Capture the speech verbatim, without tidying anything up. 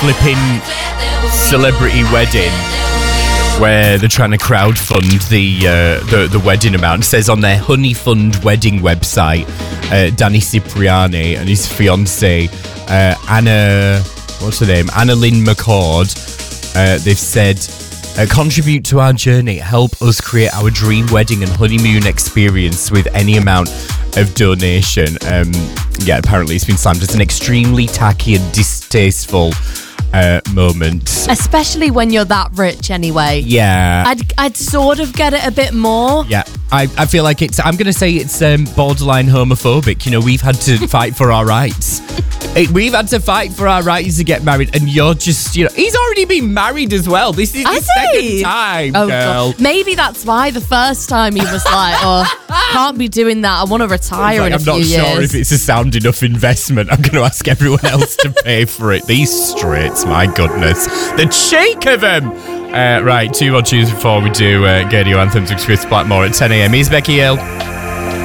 flipping celebrity wedding where they're trying to crowdfund the uh, the, the wedding amount. It says on their Honey Fund wedding website, uh, Danny Cipriani and his fiancée, uh, Anna, what's her name? Anna Lynn McCord. Uh, they've said, uh, contribute to our journey, help us create our dream wedding and honeymoon experience with any amount of donation. Um, yeah, apparently it's been slammed as an extremely tacky and distasteful Uh, moment, especially when you're that rich anyway. Yeah, I'd I'd sort of get it a bit more. Yeah, I, I feel like it's, I'm gonna say it's um, borderline homophobic. You know, we've had to fight for our rights. It, we've had to fight for our rights to get married, and you're just, you know, he's already been married as well. This is his second time, oh, girl. God. Maybe that's why the first time he was like, "Oh, can't be doing that. I want to retire like, in a I'm few years." not sure if it's a sound enough investment. I'm going to ask everyone else to pay for it. These straights, my goodness, the cheek of them. Uh, right, two more tunes before we do uh, get your anthems with Chris Blackmore at ten a.m. Here's Becky Hill.